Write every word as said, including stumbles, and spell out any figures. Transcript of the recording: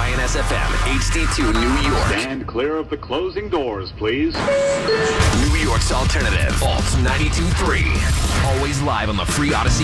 I N S F M, H D two, New York. Stand clear of the closing doors, please. New York's alternative, Alt ninety-two point three. Always live on the free Odyssey